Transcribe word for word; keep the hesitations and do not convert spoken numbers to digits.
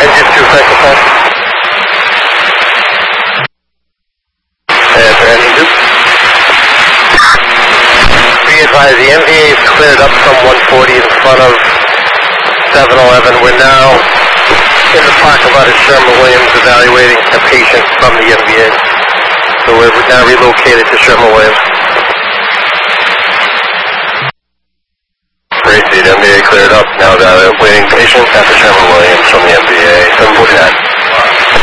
Engine two, cycle time. And for engine two. Be advised, the M V A is cleared up from one forty in front of seven eleven. We're now in the parking lot at Sherman-Williams evaluating a patient from the M V A. So we're now relocated to Sherman-Williams. Great, the M V A cleared up. Now evaluating patient at the Sherman-Williams from the M V A. seven forty-nine.